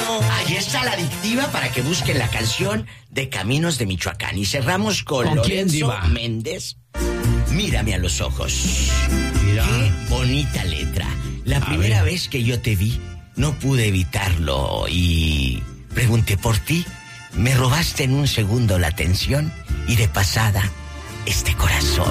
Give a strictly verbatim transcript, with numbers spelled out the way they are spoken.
Ahí está la adictiva para que busquen la canción de Caminos de Michoacán. Y cerramos con, ¿Con quién, Lorenzo diva? Méndez. Mírame a los ojos. Mira. Qué bonita letra. La A primera ver. vez que yo te vi, no pude evitarlo y pregunté por ti. Me robaste en un segundo la atención y de pasada este corazón.